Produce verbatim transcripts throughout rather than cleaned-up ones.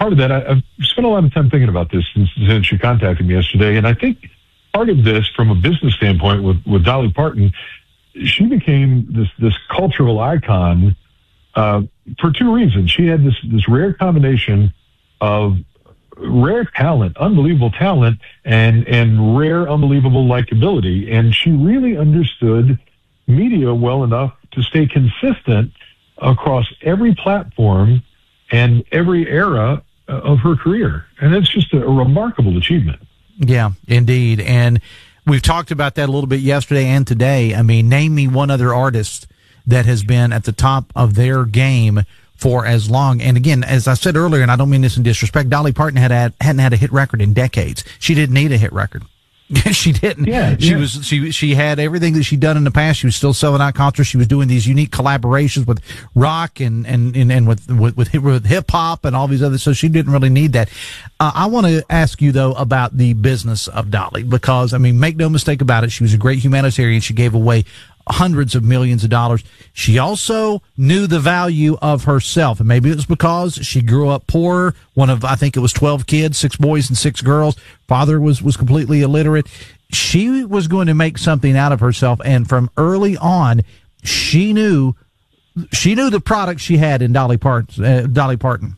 part of that, I, I've spent a lot of time thinking about this since, since you contacted me yesterday. And I think part of this, from a business standpoint with, with Dolly Parton, she became this, this cultural icon uh, for two reasons. She had this, this rare combination of rare talent, unbelievable talent, and, and rare, unbelievable likability. And she really understood media well enough to stay consistent across every platform and every era of her career. And it's just a, a remarkable achievement. Yeah, indeed. And we've talked about that a little bit yesterday and today. I mean, name me one other artist that has been at the top of their game for as long. And again, as I said earlier, and I don't mean this in disrespect, Dolly Parton had had, hadn't had a hit record in decades. She didn't need a hit record. She didn't. Yeah, she yeah. was. She she had everything that she'd done in the past. She was still selling out concerts. She was doing these unique collaborations with rock and and and, and with with with, with hip hop and all these other. So she didn't really need that. Uh, I want to ask you though about the business of Dolly, because I mean, make no mistake about it, she was a great humanitarian. She gave away hundreds of millions of dollars. She also knew the value of herself, and maybe it was because she grew up poor. One of, I think it was twelve kids, six boys and six girls. Father was, was completely illiterate. She was going to make something out of herself, and from early on, she knew, she knew the product she had in Dolly Parton. Uh, Dolly Parton.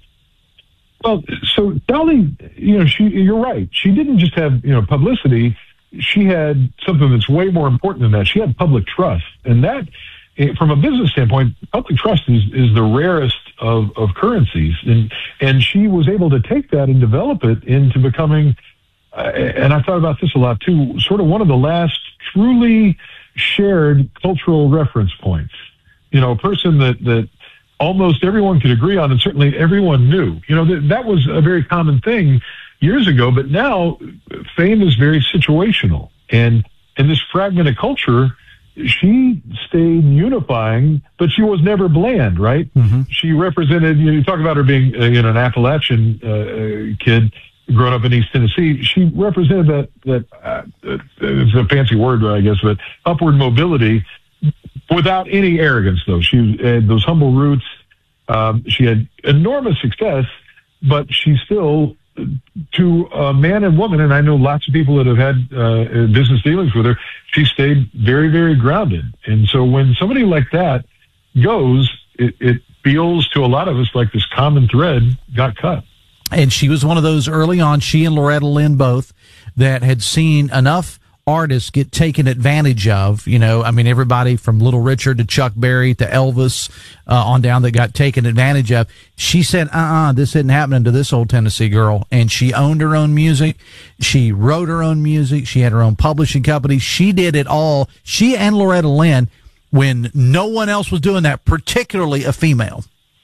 Well, so Dolly, you know, she, you're right. She didn't just have, you know, publicity. She had something that's way more important than that. She had public trust. And that, from a business standpoint, public trust is, is the rarest of, of currencies. And, and she was able to take that and develop it into becoming, uh, and I thought about this a lot too, sort of one of the last truly shared cultural reference points. You know, a person that, that almost everyone could agree on, and certainly everyone knew. You know, that, that was a very common thing years ago, but now fame is very situational. And in this fragmented culture, she stayed unifying, but she was never bland, right? Mm-hmm. She represented, you know, you talk about her being uh, you know, an Appalachian uh, kid growing up in East Tennessee. She represented that, that uh, it's a fancy word, I guess, but upward mobility without any arrogance, though. She had those humble roots. Um, she had enormous success, but she still, to a man and woman, and I know lots of people that have had uh, business dealings with her, she stayed very, very grounded. And so when somebody like that goes, it, it feels to a lot of us like this common thread got cut. And she was one of those early on, she and Loretta Lynn both, that had seen enough artists get taken advantage of. You know, I mean, everybody from Little Richard to Chuck Berry to Elvis uh, on down that got taken advantage of. She said, uh-uh, this isn't happening to this old Tennessee girl. And she owned her own music. She wrote her own music. She had her own publishing company. She did it all. She and Loretta Lynn, when no one else was doing that, particularly a female.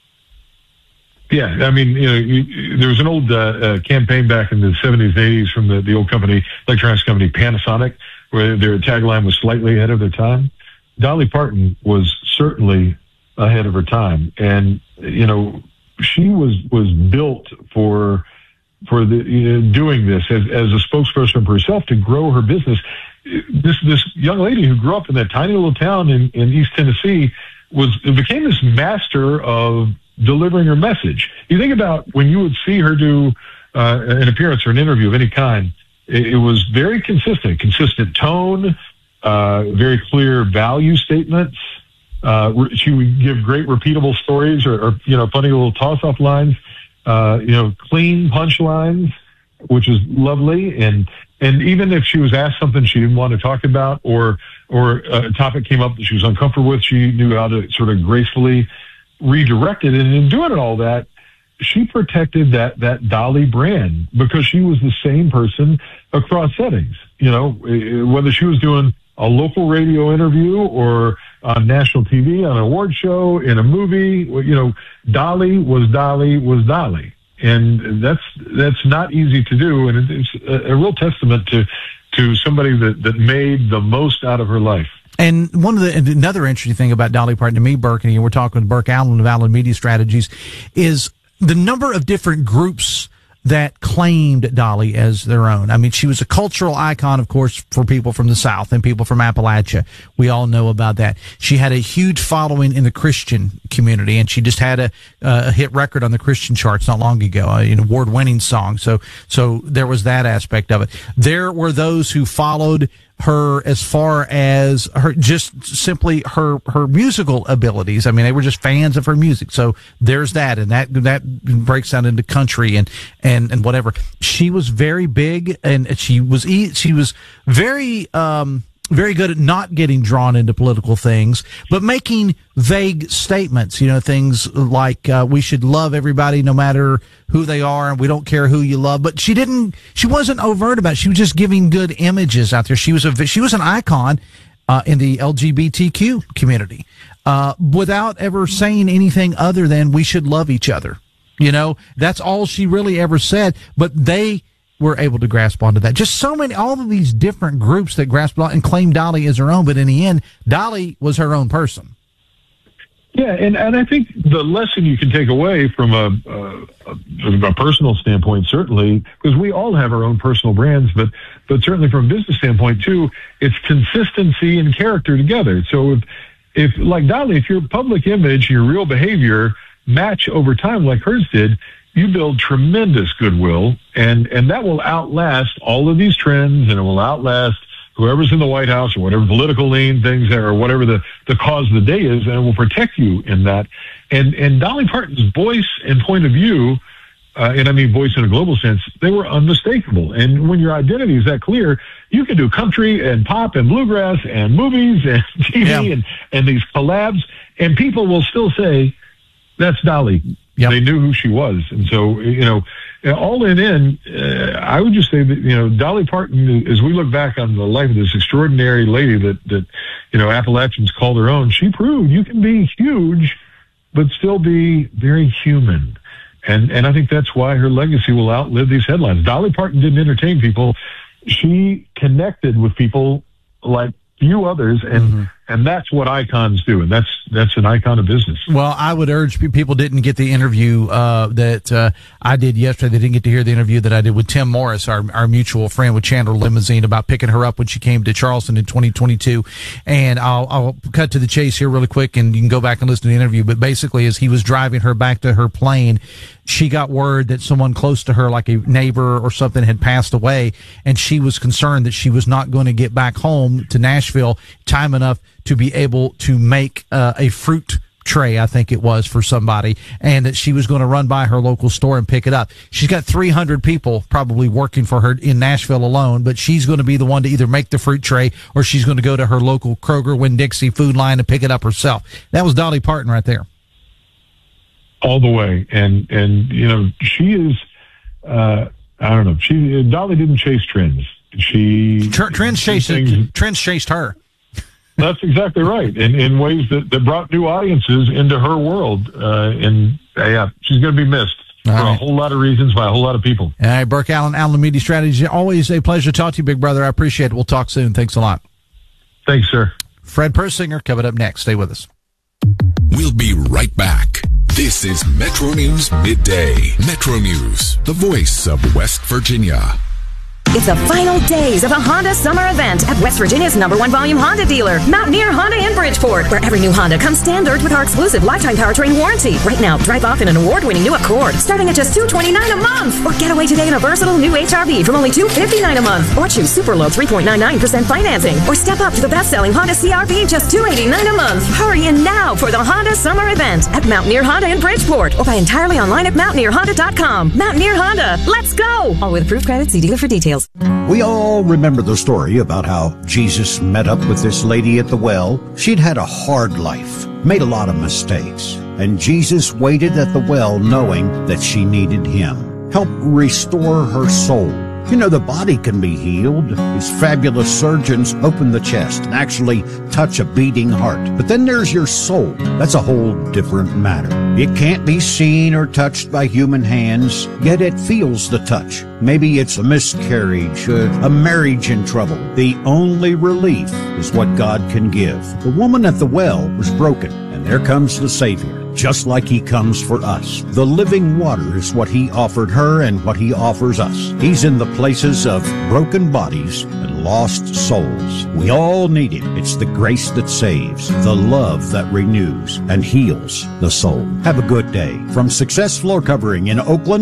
Yeah, I mean, you know, you, there was an old uh, uh, campaign back in the seventies, eighties from the, the old company, electronics company Panasonic, where their tagline was slightly ahead of their time. Dolly Parton was certainly ahead of her time. And, you know, she was, was built for, for the, you know, doing this as, as a spokesperson for herself to grow her business. This, this young lady who grew up in that tiny little town in, in East Tennessee was, became this master of delivering her message. You think about when you would see her do uh, an appearance or an interview of any kind, it, it was very consistent, consistent tone, uh, very clear value statements. Uh, she would give great repeatable stories or, or you know, funny little toss-off lines, uh, you know, clean punchlines, which is lovely. And, and even if she was asked something she didn't want to talk about, or, or a topic came up that she was uncomfortable with, she knew how to sort of gracefully redirected. And in doing all that, she protected that, that Dolly brand because she was the same person across settings. You know, whether she was doing a local radio interview or on national T V, on an award show, in a movie, you know, Dolly was Dolly was Dolly. And that's, that's not easy to do. And it's a, a real testament to, to somebody that, that made the most out of her life. And one of the, another interesting thing about Dolly Parton to me, Burke, and we're talking with Burke Allen of Allen Media Strategies, is the number of different groups that claimed Dolly as their own. I mean, she was a cultural icon, of course, for people from the South and people from Appalachia. We all know about that. She had a huge following in the Christian community, and she just had a, a hit record on the Christian charts not long ago, an award-winning song. So, so there was that aspect of it. There were those who followed her as far as her, just simply her, her musical abilities. I mean, they were just fans of her music. So there's that, and that, that breaks down into country and, and, and whatever. She was very big, and she was, she was very, um, very good at not getting drawn into political things, but making vague statements, you know, things like, uh, we should love everybody no matter who they are, and we don't care who you love. But she didn't, she wasn't overt about it. She was just giving good images out there. She was a, she was an icon, uh, in the L G B T Q community, uh, without ever saying anything other than we should love each other. You know, that's all she really ever said, but they were able to grasp onto that. Just so many, all of these different groups that grasped on and claimed Dolly as her own, but in the end, Dolly was her own person. Yeah, and, and I think the lesson you can take away from a, a, a personal standpoint, certainly, because we all have our own personal brands, but but certainly from a business standpoint too, it's consistency and character together. So if, if like Dolly, if your public image, your real behavior match over time like hers did, you build tremendous goodwill, and, and that will outlast all of these trends, and it will outlast whoever's in the White House or whatever political lean things are, or whatever the, the cause of the day is, and it will protect you in that. And, and Dolly Parton's voice and point of view, uh, and I mean voice in a global sense, they were unmistakable. And when your identity is that clear, you can do country and pop and bluegrass and movies and T V yeah. and, and these collabs, and people will still say, that's Dolly. Yep. They knew who she was. And so, you know, all in in, uh, I would just say that, you know, Dolly Parton, as we look back on the life of this extraordinary lady that, that, you know, Appalachians call their own, she proved you can be huge, but still be very human. And, and I think that's why her legacy will outlive these headlines. Dolly Parton didn't entertain people. She connected with people like few others, and mm-hmm. and that's what icons do, and that's that's an icon of business. Well, I would urge people didn't get the interview uh, that uh, I did yesterday. They didn't get to hear the interview that I did with Tim Morris, our our mutual friend with Chandler Limousine, about picking her up when she came to Charleston in twenty twenty-two. And I'll I'll cut to the chase here really quick, and you can go back and listen to the interview. But basically, as he was driving her back to her plane, she got word that someone close to her, like a neighbor or something, had passed away, and she was concerned that she was not going to get back home to Nashville time enough to be able to make uh, a fruit tray, I think it was, for somebody, and that she was going to run by her local store and pick it up. She's got three hundred people probably working for her in Nashville alone, but she's going to be the one to either make the fruit tray or she's going to go to her local Kroger, Winn-Dixie Food Line and pick it up herself. That was Dolly Parton right there. All the way. And, and, you know, she is, uh, I don't know, she, Dolly didn't chase trends. She, Tr- trends chased, things, trends chased her. That's exactly right. In, in ways that, that brought new audiences into her world. Uh, and uh, yeah, she's going to be missed all for right. a whole lot of reasons by a whole lot of people. All right, Burke Allen, Allen Media Strategy. Always a pleasure to talk to you, big brother. I appreciate it. We'll talk soon. Thanks a lot. Thanks, sir. Fred Persinger coming up next. Stay with us. We'll be right back. This is Metro News Midday. Metro News, the voice of West Virginia. It's the final days of a Honda summer event at West Virginia's number one volume Honda dealer, Mountaineer Honda in Bridgeport, where every new Honda comes standard with our exclusive lifetime powertrain warranty. Right now, drive off in an award-winning new Accord, starting at just two hundred twenty-nine dollars a month. Or get away today in a versatile new H R V from only two hundred fifty-nine dollars a month. Or choose super low three point nine nine percent financing. Or step up to the best-selling Honda C R V, just two hundred eighty-nine dollars a month. Hurry in now for the Honda summer event at Mountaineer Honda in Bridgeport. Or buy entirely online at mountaineer honda dot com. Mountaineer Honda, let's go! All with approved credit. See dealer for details. We all remember the story about how Jesus met up with this lady at the well. She'd had a hard life, made a lot of mistakes, and Jesus waited at the well knowing that she needed him. Help restore her soul. You know, the body can be healed. These fabulous surgeons open the chest and actually touch a beating heart. But then there's your soul. That's a whole different matter. It can't be seen or touched by human hands, yet it feels the touch. Maybe it's a miscarriage, a, a marriage in trouble. The only relief is what God can give. The woman at the well was broken, and there comes the Savior. just like he comes for us. The living water is what he offered her and what he offers us. He's in the places of broken bodies and lost souls. We all need him. It's the grace that saves, the love that renews and heals the soul. Have a good day. From Success Floor Covering in Oakland,